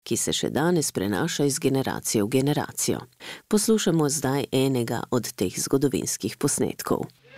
ki se še danes prenaša iz generacije v generacijo. Poslušamo zdaj enega od teh zgodovinskih posnetkov.